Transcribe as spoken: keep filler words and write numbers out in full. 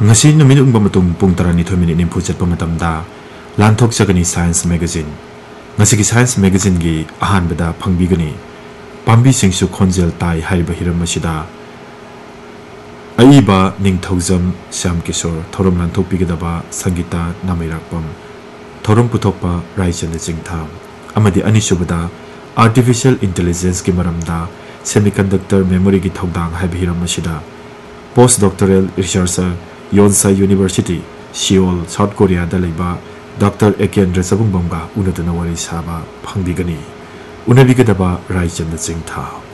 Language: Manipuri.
ngasi numit ungba matung pung tarani thoi minute nimpu chatpa matamda lanthok chagani science magazine ngasi gi science magazine gi ahan bada phangbi gani pambi singsu khonjel tai hariba hiram masida aiba ningthaujam syam kishor thorom lanthok pigedaba sangita namairakpam thorom puthokpa raichan jingtham amadi anisubada artificial intelligence ki maramda semiconductor memory gi thodang haiba hiram masida postdoctoral researcher Yonsei University, Seoul, South Korea da laiba Doctor Ekendra Sabungbamga unadana wari saba phangbigani unabigadaba raichan jingtha